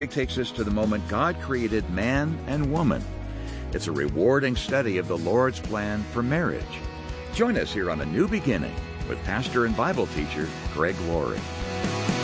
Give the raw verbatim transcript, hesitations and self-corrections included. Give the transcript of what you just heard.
It takes us to the moment God created man and woman. It's a rewarding study of the Lord's plan for marriage. Join us here on A New Beginning with pastor and Bible teacher Greg Laurie.